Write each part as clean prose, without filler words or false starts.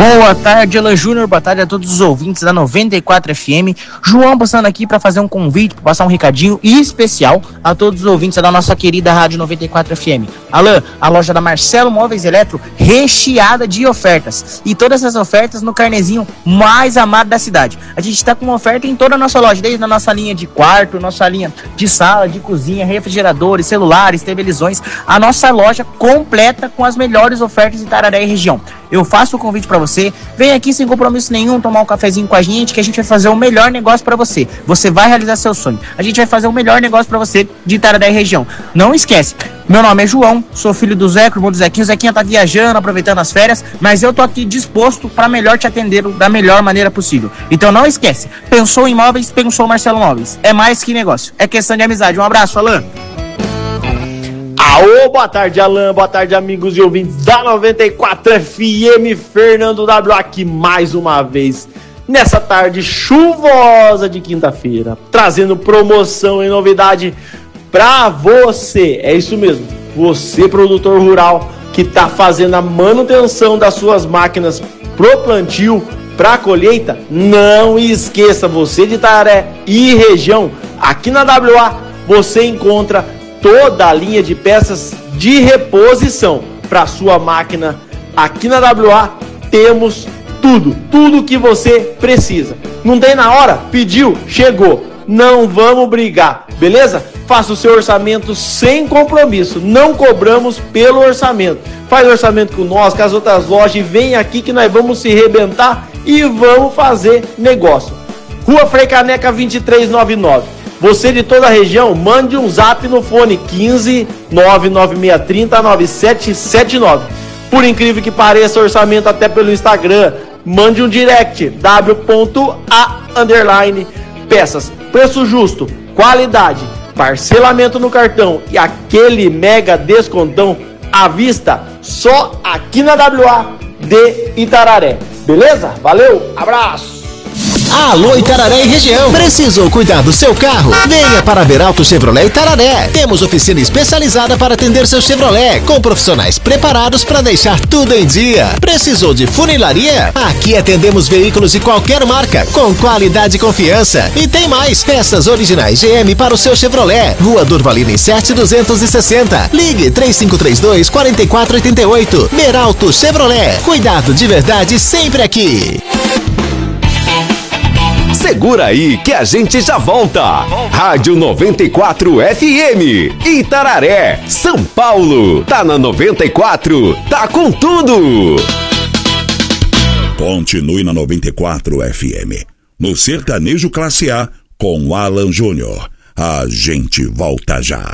Boa tarde, Alan Júnior, boa tarde a todos os ouvintes da 94 FM. João passando aqui para fazer um convite, para passar um recadinho especial a todos os ouvintes da nossa querida Rádio 94 FM. Alan, a loja da Marcelo Móveis Eletro recheada de ofertas. E todas essas ofertas no carnezinho mais amado da cidade. A gente está com uma oferta em toda a nossa loja, desde a nossa linha de quarto, nossa linha de sala, de cozinha, refrigeradores, celulares, televisões. A nossa loja completa com as melhores ofertas de Itararé e região. Eu faço o convite para você, vem aqui sem compromisso nenhum, tomar um cafezinho com a gente, que a gente vai fazer o melhor negócio para você. Você vai realizar seu sonho. A gente vai fazer o melhor negócio para você de Itararé e região. Não esquece, meu nome é João, sou filho do Zeca, irmão do Zequinho. O Zequinha tá viajando, aproveitando as férias, mas eu tô aqui disposto para melhor te atender da melhor maneira possível. Então não esquece, pensou em imóveis, pensou Marcelo Móveis. É mais que negócio, é questão de amizade. Um abraço, Alan. Aô, boa tarde, Alan, boa tarde, amigos e ouvintes da 94 FM, Fernando W aqui mais uma vez, nessa tarde chuvosa de quinta-feira, trazendo promoção e novidade pra você. É isso mesmo, você, produtor rural, que tá fazendo a manutenção das suas máquinas pro plantio, pra colheita, não esqueça, você de Itararé e região, aqui na WA, você encontra toda a linha de peças de reposição para sua máquina. Aqui na WA temos tudo que você precisa. Não tem na hora? Pediu? Chegou. Não vamos brigar, beleza? Faça o seu orçamento sem compromisso. Não cobramos pelo orçamento. Faz orçamento com nós, com as outras lojas, e vem aqui que nós vamos se arrebentar e vamos fazer negócio. Rua Frei Caneca 2399. Você de toda a região, mande um zap no fone 15 99630 9779. Por incrível que pareça, orçamento até pelo Instagram. Mande um direct, w.a_peças. Preço justo, qualidade, parcelamento no cartão e aquele mega descontão à vista, só aqui na WA de Itararé. Beleza? Valeu, abraço! Alô, Itararé e região. Precisou cuidar do seu carro? Venha para a Beralto Chevrolet Itararé. Temos oficina especializada para atender seu Chevrolet, com profissionais preparados para deixar tudo em dia. Precisou de funilaria? Aqui atendemos veículos de qualquer marca, com qualidade e confiança. E tem mais, peças originais GM para o seu Chevrolet. Rua Durvalina em 7260. Ligue 3532-4488. Beralto Chevrolet. Cuidado de verdade sempre aqui. Segura aí que a gente já volta. Rádio 94 FM, Itararé, São Paulo. Tá na 94, tá com tudo. Continue na 94 FM, no Sertanejo Classe A, com Alan Júnior. A gente volta já.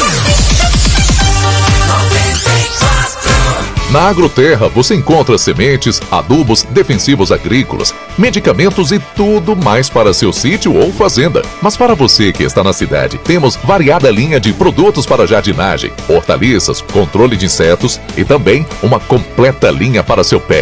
Na Agroterra você encontra sementes, adubos, defensivos agrícolas, medicamentos e tudo mais para seu sítio ou fazenda. Mas para você que está na cidade, temos variada linha de produtos para jardinagem, hortaliças, controle de insetos e também uma completa linha para seu pet.